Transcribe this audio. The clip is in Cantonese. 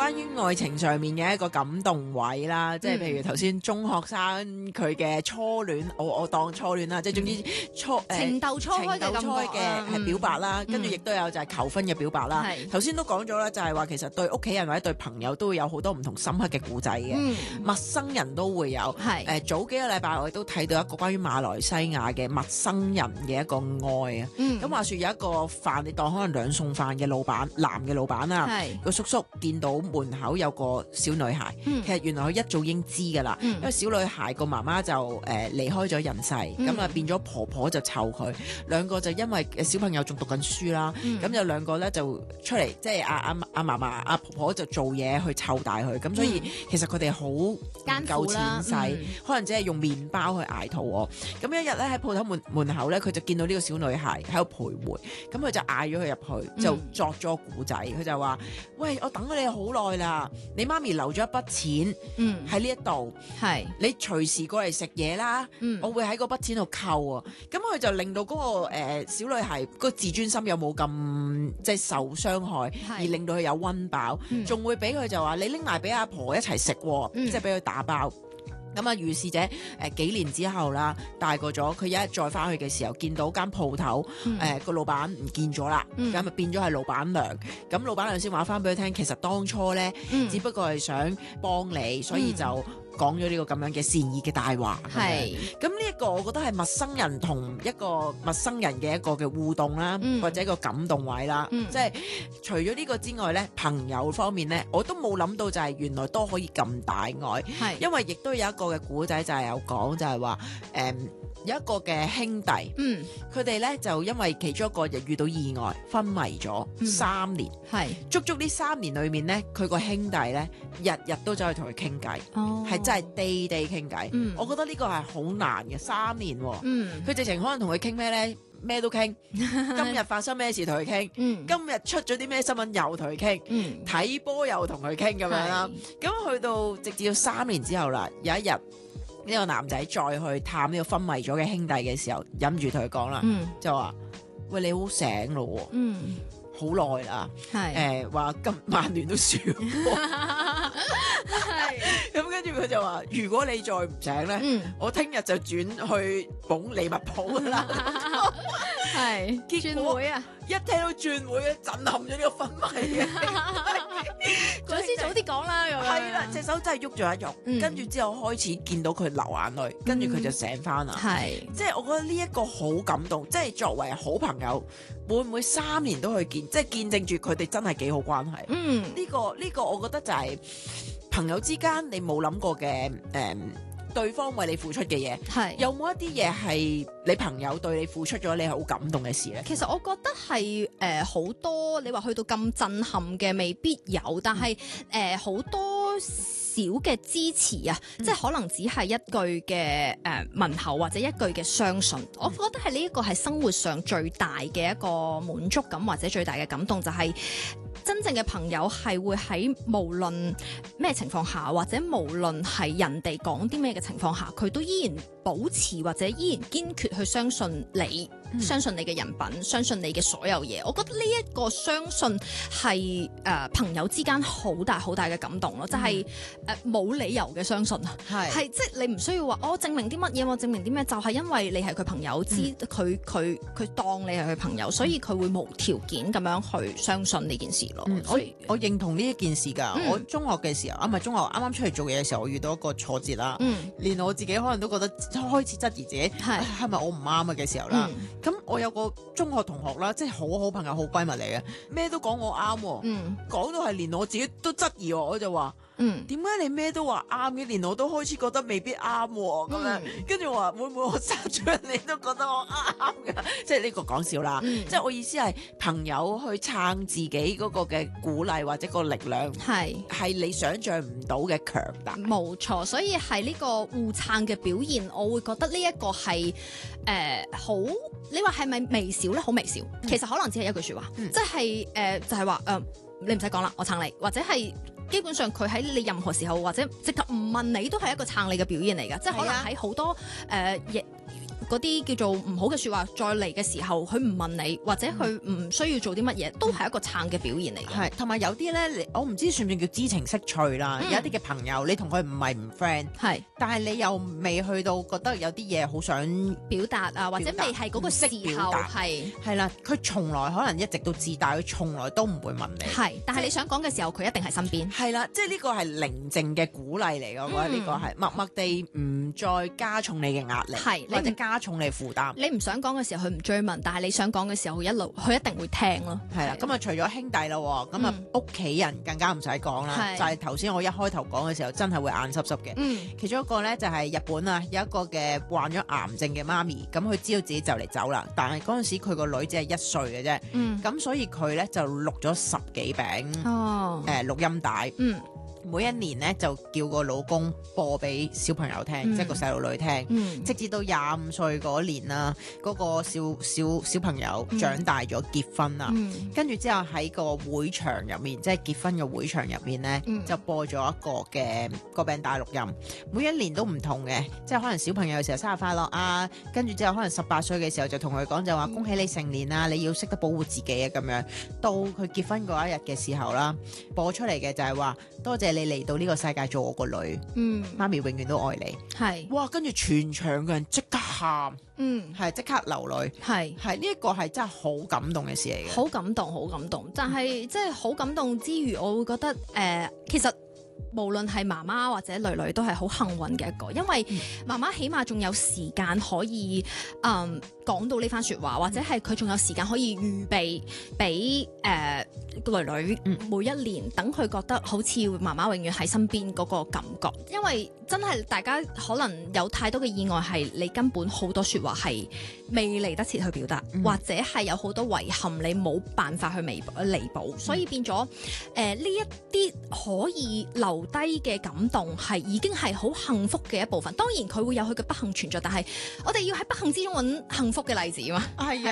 關於愛情上面嘅一個感動位啦，即係譬如頭先中學生佢嘅初戀，我當初戀啦，即係總之情竇初開嘅感覺係表白啦，跟住亦都有就係求婚嘅表白啦。頭先都講咗啦，就係話其實對屋企人或者對朋友都會有好多唔同深刻嘅故仔嘅，陌生人都會有。早幾個禮拜我亦都睇到一個關於馬來西亞嘅陌生人嘅一個愛啊。咁話說有一個飯，你當可能兩餸飯嘅老闆，男嘅老闆啊，個叔叔見到門口有個小女孩，其實原來佢一早已經知㗎啦，因為小女孩個媽媽就離開咗人世，咁啊變咗婆婆就湊佢，兩個就因為小朋友仲讀緊書啦，咁有兩個咧就出嚟，即係阿嫲嫲阿婆婆就做嘢去湊大佢，咁所以其實佢哋好艱苦啦， 夠錢使，可能只係用麵包去捱肚餓。咁一日咧喺鋪頭門口咧，佢就見到呢個小女孩喺度徘徊，咁佢就嗌咗佢入去，就作咗個故仔，佢就話：喂，我等咗你好耐啦，你媽咪留咗一筆錢喺呢一度，你隨時過嚟食嘢啦，我會喺嗰筆錢度扣啊。咁佢就令到嗰個小女孩個自尊心有冇咁即係受傷害，而令到佢有溫飽，仲會俾佢就話你拎埋俾阿婆一齊食，即係俾佢打包。咁啊，如是者幾年之後啦，大個咗，佢一日再翻去嘅時候，見到間鋪頭個老闆唔見咗啦，咁啊變咗係老闆娘。咁老闆娘先話翻俾佢聽，其實當初咧，只不過係想幫你，所以就講咗呢個咁樣嘅善意嘅大話。咁呢一個我覺得係陌生人同一個陌生人嘅一個嘅互動啦，或者一個感動位啦。即係除咗呢個之外咧，朋友方面咧，我都冇諗到就係原來都可以咁大愛。因為亦都有一個嘅古仔就係有講就係話有一個嘅兄弟，佢哋咧就因為其中一個人遇到意外昏迷咗3年，足足呢3年裏面咧，佢個兄弟咧日日都走去同佢傾偈，係真係地傾偈。我覺得呢個係好難嘅3年，佢直情可能同佢傾咩咧？咩都傾，今日發生咩事同佢傾，今日出咗啲咩新聞又同佢傾，睇波又同佢傾咁樣啦。咁去到直至到3年之後啦，有一日呢個男仔再去探呢個昏迷咗嘅兄弟嘅時候，忍住同佢講啦，就話：喂，你好醒咯，好耐啦，話今曼聯都輸，咁跟住佢就話：如果你再唔醒咧，我聽日就轉去捧利物浦噶啦。 轉會啊！ 一聽到轉會咧，震撼咗呢個昏迷嘅。 嗰時早啲講啦，咁樣係啦，隻手真係喐咗一喐，跟住之後開始見到佢流眼淚，跟住佢就醒翻啦。即係我覺得呢一個好感動，即係作為好朋友，會唔會3年都去見，即係見證住佢哋真係幾好關係。呢個我覺得就係朋友之間你冇諗過嘅對方為你付出嘅嘢，有冇一啲嘢係你朋友對你付出咗，你係好感動嘅事咧？ 其實我覺得係好多，你話去到咁震撼嘅未必有，但係好多小嘅支持啊，即係可能只係一句嘅問候或者一句嘅相信，我覺得係呢一個係生活上最大嘅一個滿足感或者最大嘅感動，就係真正嘅朋友係會喺無論咩情況下，或者無論係人哋講啲咩嘅情況下，佢都依然保持或者依然堅決去相信你，相信你嘅人品，相信你嘅所有嘢。我覺得呢一個相信係朋友之間好大好大嘅感動咯，就係冇理由嘅相信啊，係即係你唔需要話我證明啲乜嘢，我證明啲咩，就係因為你係佢朋友，知佢當你係佢朋友，所以佢會無條件咁樣去相信呢件事咯。 我認同呢一件事㗎。我中學嘅時候唔係中學，啱啱出嚟做嘢嘅時候，我遇到一個挫折啦，連我自己可能都覺得開始質疑自己係咪我唔啱啊嘅時候啦。咁我有個中學同學啦，即係好好朋友、好閨蜜嚟嘅，咩都講我啱，講到係連我自己都質疑我就話。點解你咩都話啱嘅，連我都開始覺得未必啱咁樣，跟住話會唔會我生出嚟你都覺得我啱㗎？即係呢個講笑啦，即係我意思係朋友去撐自己嗰個嘅鼓勵或者個力量係你想象唔到嘅強大。 冇錯，所以係呢個互撐嘅表現，我會覺得呢一個係好，你話係咪微小咧？好微小，其實可能只係一句說話，即係就係話你唔使講啦，我撐你，或者係。基本上佢喺你任何時候或者直頭唔問你都係一個撐你嘅表現嚟㗎，即係可能喺好多嗰啲叫做唔好嘅説話再嚟嘅時候，佢唔問你，或者佢唔需要做啲乜嘢，都係一個撐嘅表現嚟嘅。 係，同埋有啲咧，我唔知算唔算叫知情識趣啦。有一啲嘅朋友，你同佢唔係唔 friend， 係， 但係你又未去到覺得有啲嘢好想表達啊，或者未係嗰個時候係啦。佢從來可能一直都知，但係佢從來都唔會問你。 係，但係你想講嘅時候，佢一定係身邊。 係啦，即係呢個係寧靜嘅鼓勵嚟嘅，我覺得呢個係默默地唔再加重你嘅壓力， 係或者加重你負擔。 你唔想講嘅時候，佢唔追問，但係你想講嘅時候，佢一定會聽咯。 係啦，咁啊除咗兄弟啦，咁啊屋企人更加唔使講啦，就係頭先我一開頭講嘅時候，真係會眼濕濕嘅。其中一個咧就係日本啊，有一個嘅患咗癌症嘅媽咪，咁佢知道自己就嚟走啦，但係嗰陣時佢個女只係1歲嘅啫，咁所以佢咧就錄咗10幾餅錄音帶。每一年咧就叫個老公播俾小朋友聽，即係個細路女聽，直至到25歲嗰年啦，嗰個小朋友長大咗結婚啦，跟住之後喺個會場入面，即係結婚嘅會場入面咧，就播咗一個嘅個餅帶錄音，每一年都唔同嘅，即係可能小朋友嘅時候生日快樂啊，跟住之後可能18歲嘅時候就同佢講就話恭喜你成年啊，你要識得保護自己啊咁樣，到佢結婚嗰一日嘅時候啦，播出嚟嘅就係話多謝你嚟到呢個世界做我個女，媽咪永遠都愛你。係，哇！跟住全場嘅人即刻喊，係即刻流淚，係呢一個係真係好感動嘅事嚟嘅， 好感動，好感動。但係即係好感動之餘，我會覺得其實無論係媽媽或者女女都係好幸運嘅一個，因為媽媽起碼仲有時間可以講到呢番説話，或者係佢仲有時間可以預備俾個女女每一年，等佢覺得好似媽媽永遠喺身邊嗰個感覺。因為真係大家可能有太多嘅意外，係你根本好多説話係未嚟得切去表達，或者係有好多遺憾你冇辦法去彌補，所以變咗呢一啲可以留低嘅感動係已經係好幸福嘅一部分。當然佢會有佢嘅不幸存在，但係我哋要喺不幸之中揾幸福嘅例子嘛。係啊。